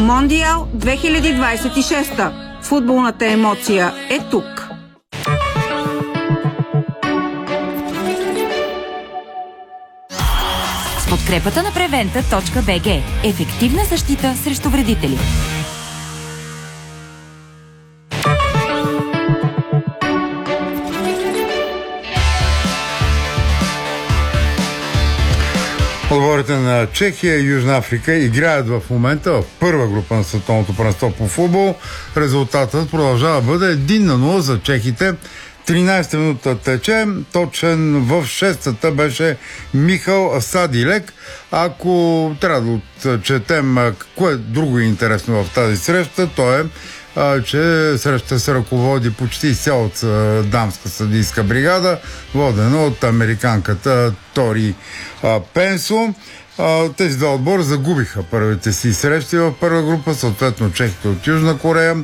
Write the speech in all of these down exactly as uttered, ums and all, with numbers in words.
Мондиал две хиляди двадесет и шеста. Футболната емоция е тук. С подкрепата на превента точка би джи. Ефективна защита срещу вредители. Отборите на Чехия и Южна Африка играят в момента в първа група на световното първенство по футбол. Резултатът продължава да бъде един на нула за чехите. тринадесета минута тече, точен в шестата беше Михал Садилек. Ако трябва да отчетем какво е друго интересно в тази среща, то е, а, че среща се ръководи почти изцяло от дамска съдийска бригада, водена от американката Тори а, Пенсо. А, тези два отбора загубиха първите си срещи в първа група, съответно чехите от Южна Корея,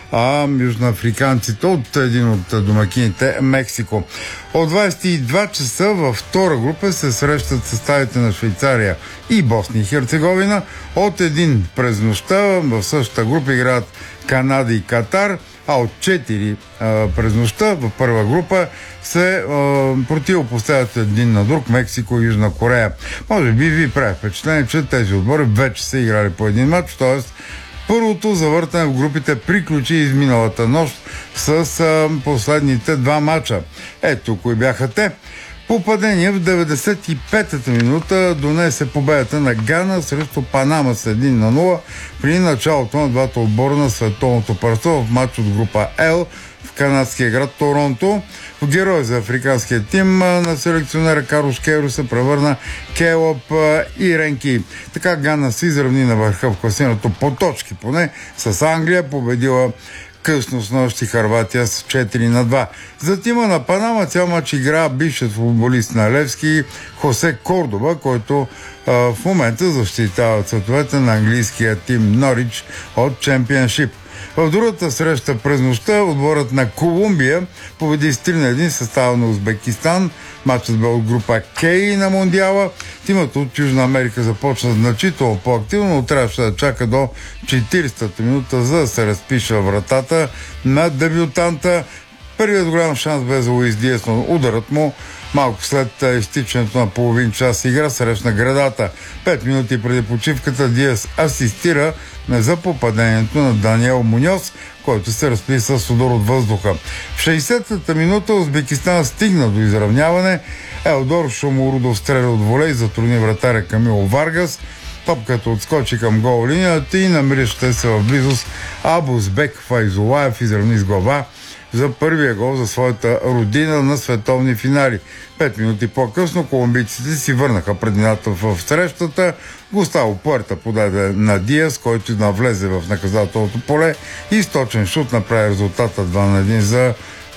а южноафриканците от един от домакините Мексико. От двадесет и два часа във втора група се срещат съставите на Швейцария и Босния и Херцеговина. От един през нощта в същата група играят Канада и Катар, а от четири а, през нощта в първа група се а, противопоставят един на друг Мексико и Южна Корея. Може би ви прави впечатление, че тези отбори вече са играли по един матч, т.е. първото завъртане в групите приключи изминалата нощ с а, последните два мача. Ето кои бяха те. Попадение в деветдесет и петата минута донесе победата на Гана срещу Панама с един на нула при началото на двата отбора на световното първенство в матч от група Л в канадския град Торонто. В герой за африканския тим на селекционера Карлос Кейро се превърна Келъп Иренки. Така Гана се изравни на върха в класирането по точки поне с Англия, победила късно с нощи Хърватия с четири на два. За тима на Панама цял мач игра бившият футболист на Левски Хосе Кордоба, който а, в момента защитава цветовете на английския тим Норич от Чемпионшип. В другата среща през нощта отборът на Колумбия победи с три на един състава на Узбекистан. Матчът бе от група Кей на Мондиала. Тимът от Южна Америка започна значително по-активно, но трябваше да чака до четиридесетата минута, за да се разпише вратата на дебютанта. Първият голям шанс бе за Луис Диас, но ударът му малко след изтичането на половин час игра срещна градата. Пет минути преди почивката Диас асистира за попадението на Даниел Муньос, който се разписа с удар от въздуха. В шейсетата минута Узбекистан стигна до изравняване. Елдор Шоморудов стреля от волей и затрудни вратаря Камило Варгас. Топката отскочи към гол линията и намираща се в близост Абузбек Файзулаев изравни с глава за първия гол за своята родина на световни финали. Пет минути по-късно колумбийците си върнаха предината в срещата. Густаво Пуерта подаде на Диас, който навлезе в наказателното поле и с точен шут направи резултата два на един за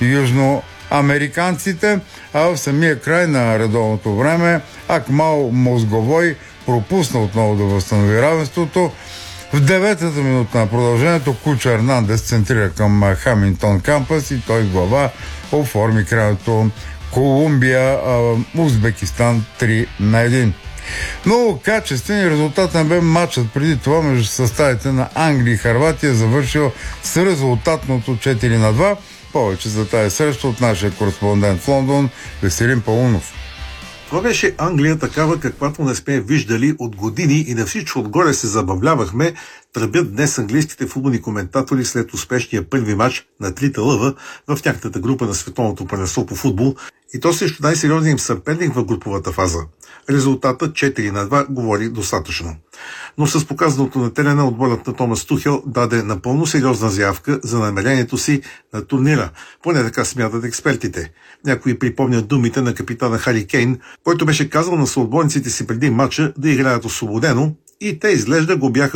южноамериканците. А в самия край на редовното време Акмал Мозговой пропусна отново да възстанови равенството. В деветата минута на продължението Куча Ернандес центрира към Хамилтон Кампас и той глава оформи крайното Колумбия, Узбекистан три на един. Много качествен резултат на бе матчът преди това между съставите на Англия и Хърватия, завършил с резултатното четири на два. Повече за тази среща от нашия кореспондент в Лондон Веселин Паунов. Това беше Англия такава, каквато не сме виждали от години и на всичко отгоре се забавлявахме, тръбят днес английските футболни коментатори след успешния първи матч на трите лъва в тяхната група на световното първенство по футбол и то срещу най-сериозния им съперник в груповата фаза. Резултатът четири на два говори достатъчно. Но с показаното на терена отборът на Томас Тухел даде напълно сериозна заявка за намерението си на турнира. Поне така смятат експертите. Някои припомнят думите на капитана Хари Кейн, който беше казал на съотборниците си преди матча да играят освободено и те изглежда го бяха